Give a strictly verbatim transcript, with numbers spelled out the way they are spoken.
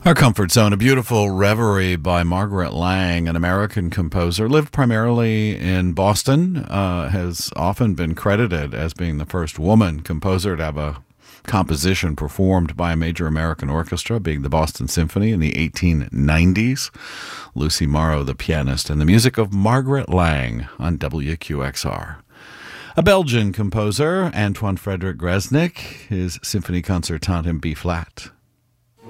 Our Comfort Zone, a beautiful reverie by Margaret Lang, an American composer, lived primarily in Boston, uh, has often been credited as being the first woman composer to have a composition performed by a major American orchestra, being the Boston Symphony in the eighteen nineties. Lucy Morrow, the pianist, and the music of Margaret Lang on W Q X R. A Belgian composer, Antoine Frederick Gresnik, his Symphony Concertante in B-flat,